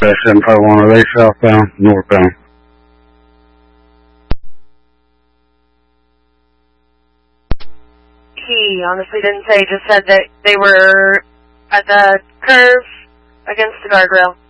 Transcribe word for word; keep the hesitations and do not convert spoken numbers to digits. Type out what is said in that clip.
seven five one, are they southbound, northbound? He honestly didn't say, just said that they were at the curve against the guardrail.